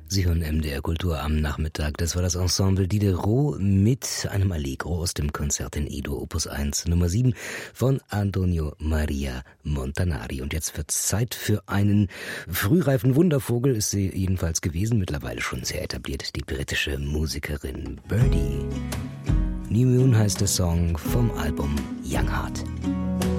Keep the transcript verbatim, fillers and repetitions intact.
Sie hören M D R Kultur am Nachmittag. Das war das Ensemble Diderot mit einem Allegro aus dem Konzert in E-Dur Opus eins Nummer sieben von Antonio Maria Montanari. Und jetzt wird's Zeit für einen frühreifen Wundervogel, ist sie jedenfalls gewesen, mittlerweile schon sehr etabliert, die britische Musikerin Birdie. New Moon heißt der Song vom Album Young Heart.